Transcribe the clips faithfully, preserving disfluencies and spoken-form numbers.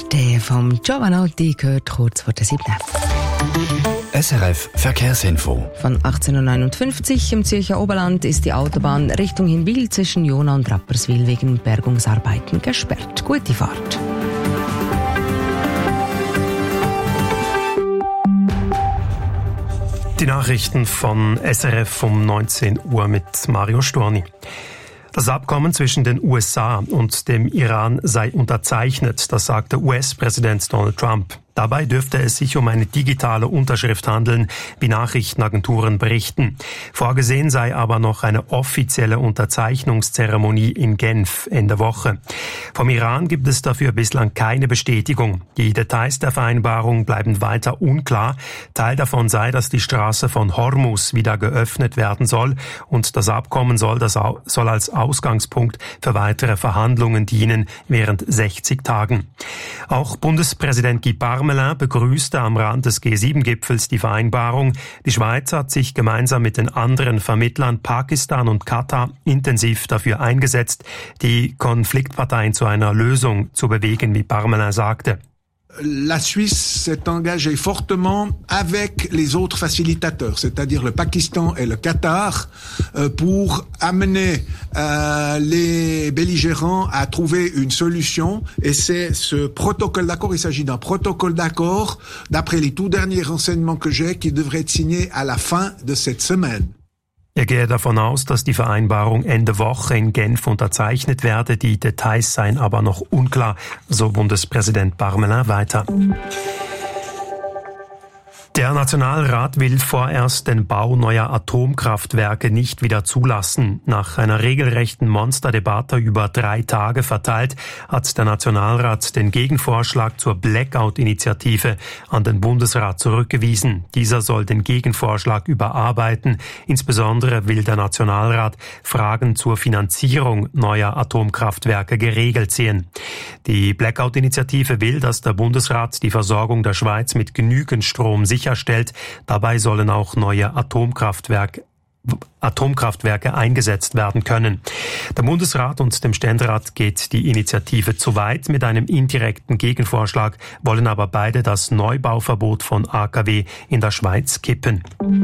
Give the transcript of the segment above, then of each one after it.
Der vom Giovanotti gehört kurz vor der siebten. S R F Verkehrsinfo. Von achtzehn Uhr neunundfünfzig im Zürcher Oberland ist die Autobahn Richtung Hinwil zwischen Jona und Rapperswil wegen Bergungsarbeiten gesperrt. Gute Fahrt. Die Nachrichten von S R F um neunzehn Uhr mit Mario Storni. Das Abkommen zwischen den U S A und dem Iran sei unterzeichnet, das sagte U S-Präsident Donald Trump. Dabei dürfte es sich um eine digitale Unterschrift handeln, wie Nachrichtenagenturen berichten. Vorgesehen sei aber noch eine offizielle Unterzeichnungszeremonie in Genf Ende Woche. Vom Iran gibt es dafür bislang keine Bestätigung. Die Details der Vereinbarung bleiben weiter unklar. Teil davon sei, dass die Straße von Hormuz wieder geöffnet werden soll und das Abkommen soll, das soll als Ausgangspunkt für weitere Verhandlungen dienen während sechzig Tagen. Auch Bundespräsident Guy Parmelin begrüßte am Rand des G sieben Gipfels die Vereinbarung. Die Schweiz hat sich gemeinsam mit den anderen Vermittlern Pakistan und Katar intensiv dafür eingesetzt, die Konfliktparteien zu einer Lösung zu bewegen, wie Parmelin sagte. La Suisse s'est engagée fortement avec les autres facilitateurs, c'est-à-dire le Pakistan et le Qatar, pour amener euh, les belligérants à trouver une solution. Et c'est ce protocole d'accord, il s'agit d'un protocole d'accord, d'après les tout derniers renseignements que j'ai, qui devrait être signé à la fin de cette semaine. Er gehe davon aus, dass die Vereinbarung Ende Woche in Genf unterzeichnet werde. Die Details seien aber noch unklar, so Bundespräsident Parmelin weiter. Der Nationalrat will vorerst den Bau neuer Atomkraftwerke nicht wieder zulassen. Nach einer regelrechten Monsterdebatte über drei Tage verteilt, hat der Nationalrat den Gegenvorschlag zur Blackout-Initiative an den Bundesrat zurückgewiesen. Dieser soll den Gegenvorschlag überarbeiten. Insbesondere will der Nationalrat Fragen zur Finanzierung neuer Atomkraftwerke geregelt sehen. Die Blackout-Initiative will, dass der Bundesrat die Versorgung der Schweiz mit genügend Strom sicherstellt. Dabei sollen auch neue Atomkraftwerke Atomkraftwerke eingesetzt werden können. Der Bundesrat und dem Ständerat geht die Initiative zu weit. Mit einem indirekten Gegenvorschlag wollen aber beide das Neubauverbot von A K W in der Schweiz kippen.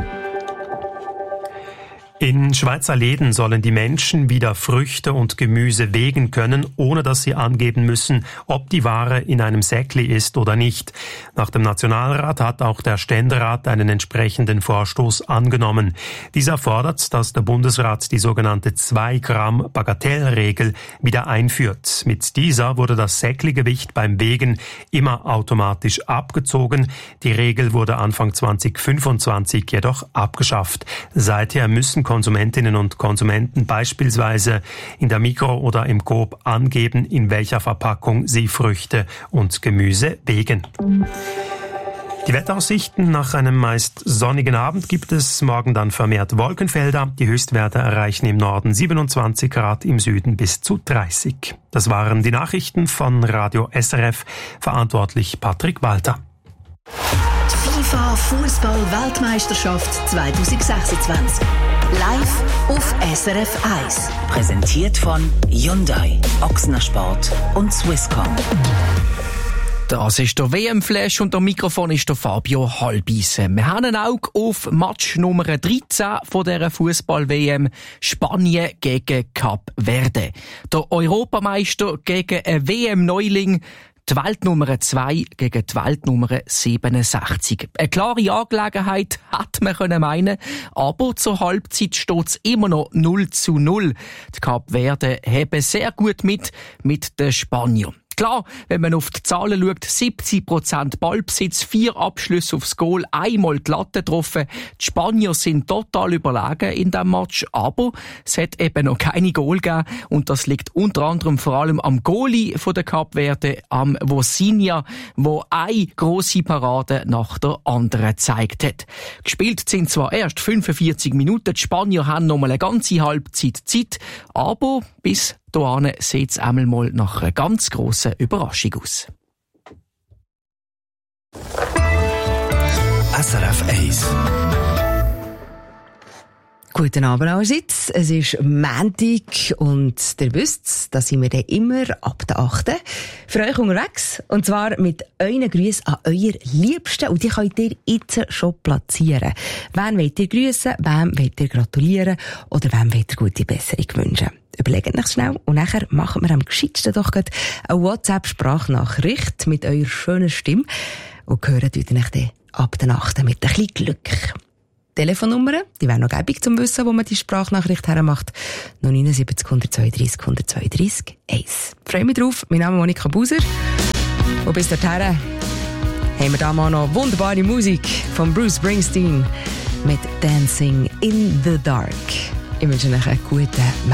In Schweizer Läden sollen die Menschen wieder Früchte und Gemüse wägen können, ohne dass sie angeben müssen, ob die Ware in einem Säckli ist oder nicht. Nach dem Nationalrat hat auch der Ständerat einen entsprechenden Vorstoß angenommen. Dieser fordert, dass der Bundesrat die sogenannte zwei Gramm Bagatellregel wieder einführt. Mit dieser wurde das Säckli-Gewicht beim Wägen immer automatisch abgezogen. Die Regel wurde Anfang zwanzig fünfundzwanzig jedoch abgeschafft. Seither müssen Konsumentinnen und Konsumenten beispielsweise in der Mikro oder im Coop angeben, in welcher Verpackung sie Früchte und Gemüse wägen. Die Wetteraussichten: Nach einem meist sonnigen Abend gibt es morgen dann vermehrt Wolkenfelder. Die Höchstwerte erreichen im Norden siebenundzwanzig Grad, im Süden bis zu dreißig. Das waren die Nachrichten von Radio S R F, verantwortlich Patrick Walter. Die FIFA Fußball-Weltmeisterschaft zwanzig sechsundzwanzig. Live auf S R F eins. Präsentiert von Hyundai, Ochsner Sport und Swisscom. Das ist der W M-Flash und am Mikrofon ist der Fabio Halbisen. Wir haben ein Auge auf Match Nummer dreizehn von dieser Fußball-W M. Spanien gegen Kap Verde. Der Europameister gegen ein W M-Neuling. Die Weltnummer zwei gegen die Weltnummer siebenundsechzig. Eine klare Angelegenheit, hätte man können meinen, aber zur Halbzeit steht es immer noch null zu null. Die Kap Verde haben sehr gut mit, mit den Spaniern. Klar, wenn man auf die Zahlen schaut, siebzig Prozent Ballbesitz, vier Abschlüsse aufs Goal, einmal die Latte getroffen. Die Spanier sind total überlegen in diesem Match, aber es hat eben noch keine Goal gegeben und das liegt unter anderem vor allem am Goalie von der Kap Verde, am Vosinha, wo eine grosse Parade nach der anderen gezeigt hat. Gespielt sind zwar erst fünfundvierzig Minuten, die Spanier haben noch mal eine ganze Halbzeit Zeit, aber bis dahin sieht es einmal mal nach einer ganz grossen Überraschung aus. S R F eins. Guten Abend allerseits. Es ist Montag und ihr wisst, da sind wir dann immer ab der achten für euch unterwegs. Und zwar mit euren Grüßen an euer Liebsten. Und die könnt ihr jetzt schon platzieren. Wen wollt ihr grüßen, wem wollt ihr gratulieren oder wem wollt ihr gute Besserung wünschen? Überlegt euch schnell und nachher machen wir am gescheitsten doch eine WhatsApp-Sprachnachricht mit eurer schönen Stimme und hören euch dann ab der Nacht mit ein bisschen Glück. Telefonnummern, die wären noch gäbig zum Wissen, wo man die Sprachnachricht hermacht. null sieben neun eins zwei drei eins zwei drei eins. Ich freue mich drauf. Mein Name ist Monika Buser. Und bis dahin haben wir da mal noch wunderbare Musik von Bruce Springsteen mit Dancing in the Dark. Ich wünsche euch einen guten